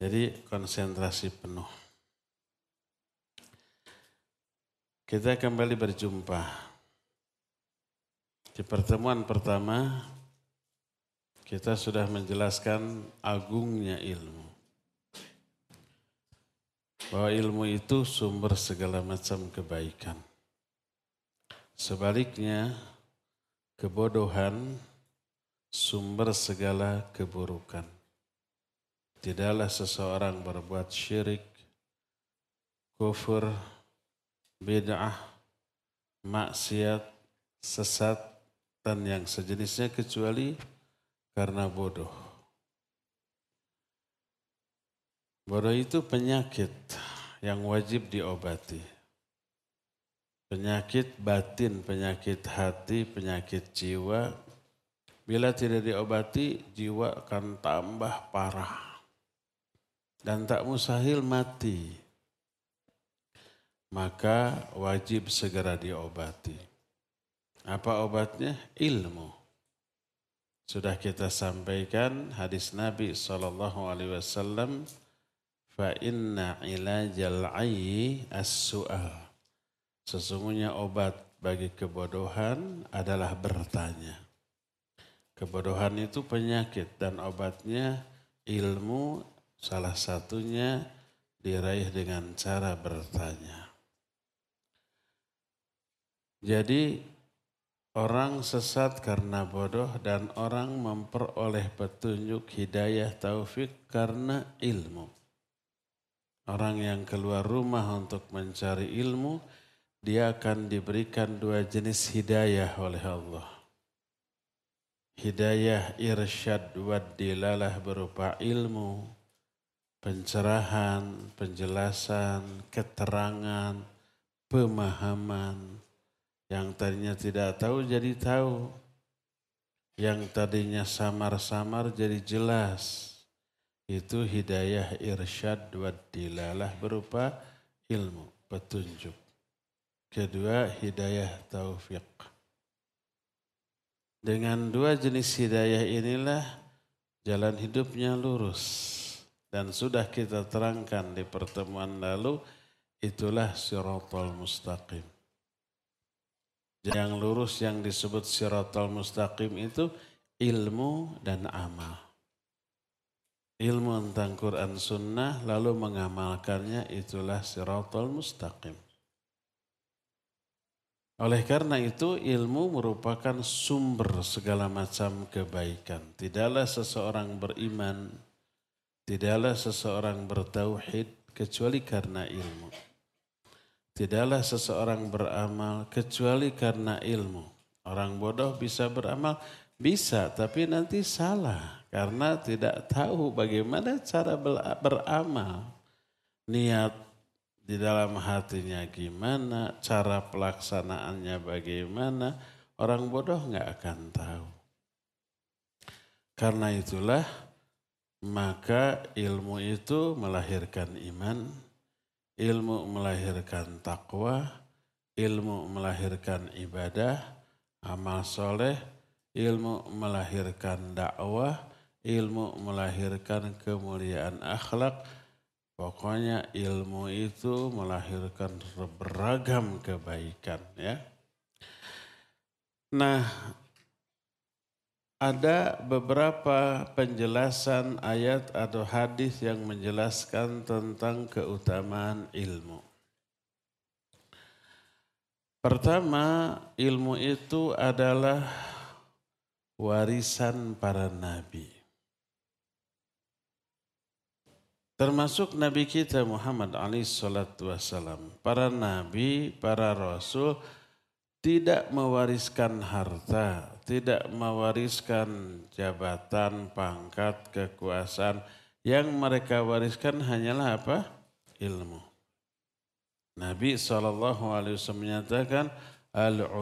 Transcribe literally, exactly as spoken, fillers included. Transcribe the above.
Jadi konsentrasi penuh. Kita kembali berjumpa. Di pertemuan pertama kita sudah menjelaskan agungnya ilmu. Bahwa ilmu itu sumber segala macam kebaikan. Sebaliknya, kebodohan sumber segala keburukan. Tidaklah seseorang berbuat syirik, kufur, bid'ah, maksiat, sesat, dan yang sejenisnya kecuali karena bodoh. Bodoh itu penyakit yang wajib diobati. Penyakit batin, penyakit hati, penyakit jiwa. Bila tidak diobati, jiwa akan tambah parah. Dan tak mustahil mati. Maka wajib segera diobati. Apa obatnya? Ilmu. Sudah kita sampaikan hadis Nabi shallallahu alaihi wasallam. Fa inna ilajal ayyi as-su'al. Sesungguhnya obat bagi kebodohan adalah bertanya. Kebodohan itu penyakit dan obatnya ilmu, salah satunya diraih dengan cara bertanya. Jadi orang sesat karena bodoh dan orang memperoleh petunjuk hidayah taufik karena ilmu. Orang yang keluar rumah untuk mencari ilmu, dia akan diberikan dua jenis hidayah oleh Allah. Hidayah irsyad wad dilalah berupa ilmu, pencerahan, penjelasan, keterangan, pemahaman. Yang tadinya tidak tahu jadi tahu. Yang tadinya samar-samar jadi jelas. Itu hidayah irsyad wad dilalah berupa ilmu, petunjuk. Kedua, hidayah taufik. Dengan dua jenis hidayah inilah jalan hidupnya lurus. Dan sudah kita terangkan di pertemuan lalu, itulah siratal mustaqim. Yang lurus yang disebut siratal mustaqim itu ilmu dan amal. Ilmu tentang Quran Sunnah lalu mengamalkannya itulah siratal mustaqim. Oleh karena itu ilmu merupakan sumber segala macam kebaikan. Tidaklah seseorang beriman, tidaklah seseorang bertauhid kecuali karena ilmu. Tidaklah seseorang beramal kecuali karena ilmu. Orang bodoh bisa beramal, bisa tapi nanti salah. Karena tidak tahu bagaimana cara beramal. Niat di dalam hatinya gimana, cara pelaksanaannya bagaimana. Orang bodoh nggak akan tahu. Karena itulah maka ilmu itu melahirkan iman, ilmu melahirkan takwa, ilmu melahirkan ibadah, amal soleh, ilmu melahirkan dakwah, ilmu melahirkan kemuliaan akhlak. Pokoknya ilmu itu melahirkan beragam kebaikan ya. Nah, ada beberapa penjelasan ayat atau hadis yang menjelaskan tentang keutamaan ilmu. Pertama, ilmu itu adalah warisan para nabi. Termasuk Nabi kita Muhammad alaihi salatu wassalam. Para nabi, para rasul tidak mewariskan harta, tidak mewariskan jabatan, pangkat, kekuasaan. Yang mereka wariskan hanyalah apa? Ilmu. Nabi shallallahu alaihi wasallam menyatakan, al